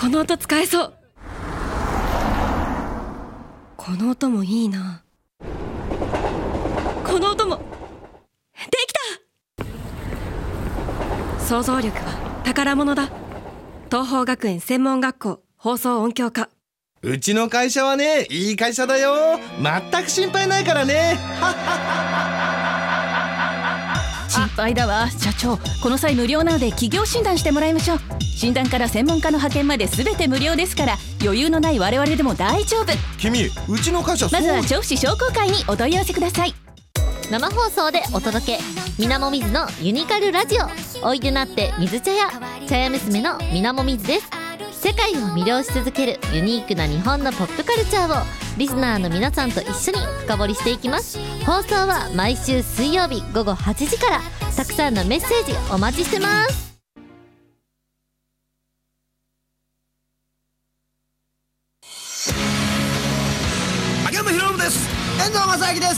この音使えそう。この音もいいな。この音もできた。想像力は宝物だ。東邦学園専門学校放送音響科。 うちの会社はね、いい会社だよ。全く心配ないからね。 心配だわ。社長、この際無料なので企業診断してもらいましょう。診断から専門家の派遣まで全て無料ですから、余裕のない我々でも大丈夫。 君、うちの会社まずは調布市商工会にお問い合わせください。 生放送でお届け、みなもみずのユニカルラジオ。おいでなって水茶屋、茶屋娘のみなもみずです。世界を魅了し続けるユニークな日本のポップカルチャーをリスナーの皆さんと一緒に深掘りしていきます。放送は毎週水曜日午後8時から。たくさんのメッセージお待ちしてます。 秋山博信です。遠藤正明です。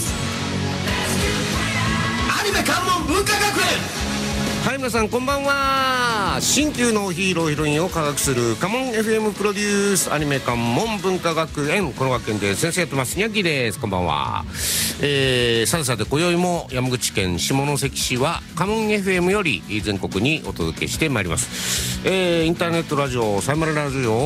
アニメ関門文化学園。 はい、皆さんこんばんは。新旧のヒーローヒロインを科学するカモン FM プロデュースアニメ関門文化学園。この学園で先生やってますニャッキーです。こんばんは。さてさて、今宵も山口県下関市はカモン FM より全国にお届けしてまいります。インターネットラジオさよまるラジオ